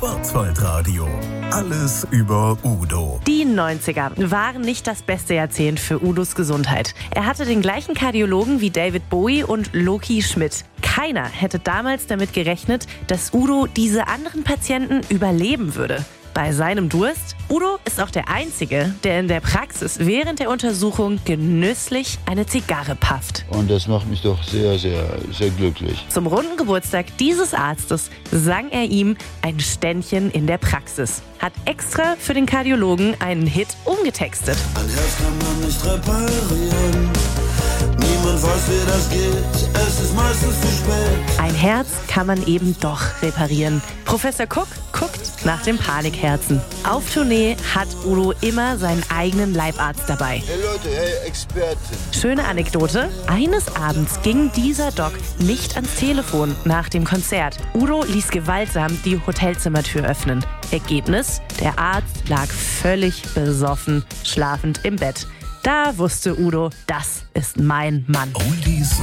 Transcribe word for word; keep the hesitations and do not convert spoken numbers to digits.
Schwarzwaldradio. Alles über Udo. Die neunziger waren nicht das beste Jahrzehnt für Udos Gesundheit. Er hatte den gleichen Kardiologen wie David Bowie und Loki Schmidt. Keiner hätte damals damit gerechnet, dass Udo diese anderen Patienten überleben würde. Bei seinem Durst? Udo ist auch der Einzige, der in der Praxis während der Untersuchung genüsslich eine Zigarre pafft. Und das macht mich doch sehr, sehr, sehr glücklich. Zum runden Geburtstag dieses Arztes sang er ihm ein Ständchen in der Praxis. Hat extra für den Kardiologen einen Hit umgetextet. Ein Herz kann man nicht reparieren. Niemand weiß, wie das geht. Es ist meistens zu spät. Ein Herz kann man eben doch reparieren. Professor Cook guckt nach dem Panikherzen. Auf Tournee hat Udo immer seinen eigenen Leibarzt dabei. Hey Leute, hey Experten. Schöne Anekdote. Eines Abends ging dieser Doc nicht ans Telefon nach dem Konzert. Udo ließ gewaltsam die Hotelzimmertür öffnen. Ergebnis? Der Arzt lag völlig besoffen, schlafend im Bett. Da wusste Udo, das ist mein Mann. Oldies